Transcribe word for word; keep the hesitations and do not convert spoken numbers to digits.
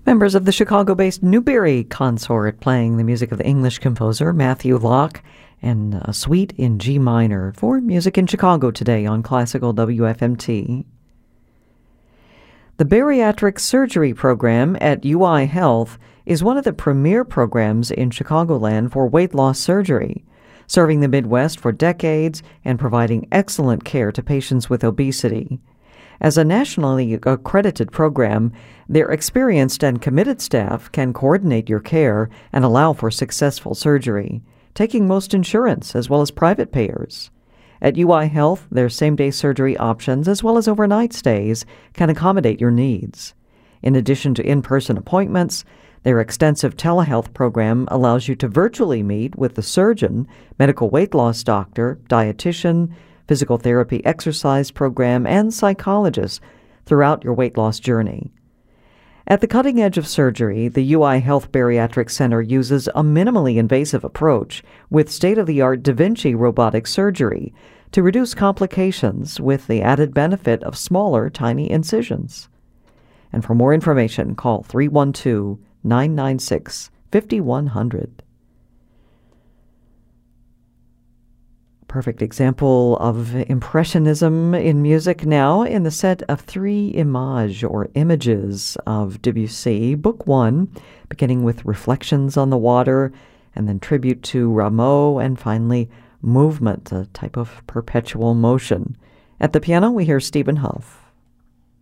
Members of the Chicago-based Newberry Consort playing the music of the English composer Matthew Locke and a suite in G minor for Music in Chicago today on Classical W F M T. The Bariatric Surgery Program at U I Health is one of the premier programs in Chicagoland for weight loss surgery, serving the Midwest for decades and providing excellent care to patients with obesity. As a nationally accredited program, their experienced and committed staff can coordinate your care and allow for successful surgery, taking most insurance as well as private payers. At U I Health, their same-day surgery options as well as overnight stays can accommodate your needs. In addition to in-person appointments, their extensive telehealth program allows you to virtually meet with the surgeon, medical weight loss doctor, dietitian, physical therapy exercise program, and psychologist throughout your weight loss journey. At the cutting edge of surgery, the U I Health Bariatric Center uses a minimally invasive approach with state-of-the-art Da Vinci robotic surgery to reduce complications with the added benefit of smaller, tiny incisions. And for more information, call three one two, nine nine six, five one zero zero. Perfect example of impressionism in music now in the set of three images or images of Debussy, Book One, beginning with Reflections on the Water, and then Tribute to Rameau, and finally Movement, a type of perpetual motion. At the piano, we hear Stephen Huff.